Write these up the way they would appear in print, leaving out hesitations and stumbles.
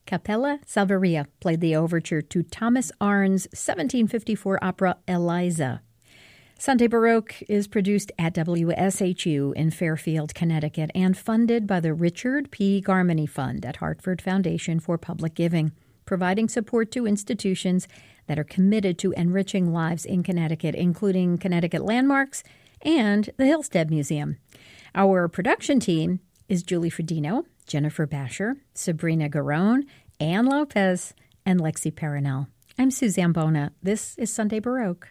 Capella Salvaria played the overture to Thomas Arne's 1754 opera Eliza. Sunday Baroque is produced at WSHU in Fairfield, Connecticut, and funded by the Richard P. Garmany Fund at Hartford Foundation for Public Giving, providing support to institutions that are committed to enriching lives in Connecticut, including Connecticut Landmarks and the Hillstead Museum. Our production team is Julie Fredino, Jennifer Basher, Sabrina Garone, Ann Lopez, and Lexi Perinel. I'm Suzanne Bona. This is Sunday Baroque.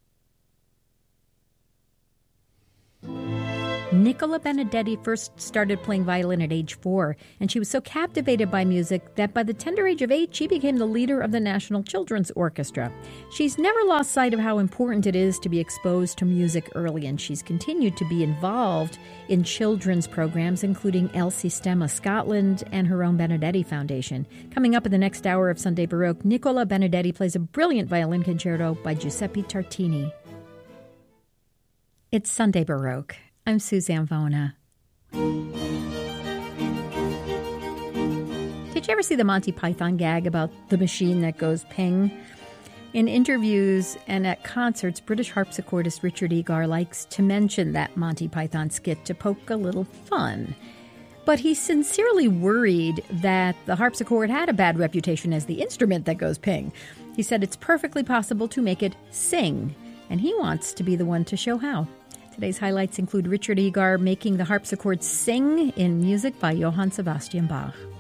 Nicola Benedetti first started playing violin at age 4, and she was so captivated by music that by the tender age of 8, she became the leader of the National Children's Orchestra. She's never lost sight of how important it is to be exposed to music early, and she's continued to be involved in children's programs, including El Sistema Scotland and her own Benedetti Foundation. Coming up in the next hour of Sunday Baroque, Nicola Benedetti plays a brilliant violin concerto by Giuseppe Tartini. It's Sunday Baroque. I'm Suzanne Bona. Did you ever see the Monty Python gag about the machine that goes ping? In interviews and at concerts, British harpsichordist Richard Egar likes to mention that Monty Python skit to poke a little fun. But he's sincerely worried that the harpsichord had a bad reputation as the instrument that goes ping. He said it's perfectly possible to make it sing, and he wants to be the one to show how. Today's highlights include Richard Egar making the harpsichord sing in music by Johann Sebastian Bach.